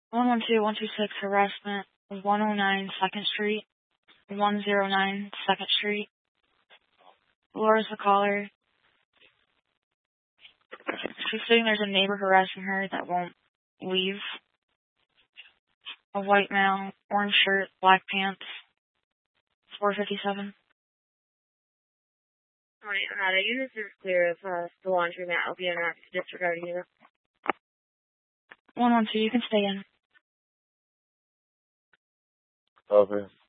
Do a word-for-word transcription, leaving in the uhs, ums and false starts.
one one two, one two six, harassment, one oh nine second Street, one oh nine second Street. Laura's the caller. She's saying there's a neighbor harassing her that won't leave. A white male, orange shirt, black pants, four fifty-seven. Alright, uh, the unit is clear of uh, the laundromat. I'll be in uh, disregarding you. one one two, you can stay in. Okay.